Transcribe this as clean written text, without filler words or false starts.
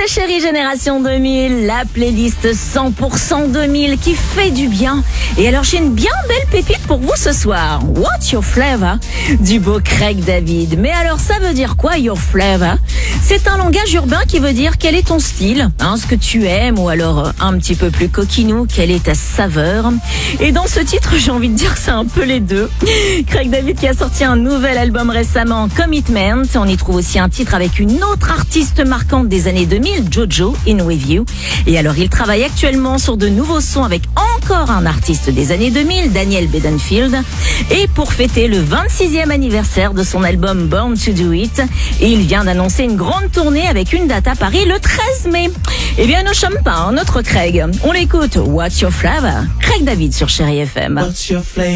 Chérie Génération 2000, la playlist 100% 2000 qui fait du bien. Et alors j'ai une bien belle pépite pour vous ce soir. What's your flavor? Du beau Craig David. Mais alors ça veut dire quoi, your flavor? C'est un langage urbain qui veut dire quel est ton style, ce que tu aimes, ou alors un petit peu plus coquinou, quelle est ta saveur. Et dans ce titre, j'ai envie de dire que c'est un peu les deux. Craig David qui a sorti un nouvel album récemment, Commitment. On y trouve aussi un titre avec une autre artiste marquante des années 2000, Jojo, In With You. Et alors il travaille actuellement sur de nouveaux sons avec encore un artiste des années 2000, Daniel Bedingfield. Et pour fêter le 26e anniversaire de son album Born to Do It, il vient d'annoncer une grande tournée avec une date à Paris le 13 mai. Eh bien, nous sommes pas, notre Craig. On l'écoute. What's your flavor? Craig David sur Chérie FM. What's your flavor?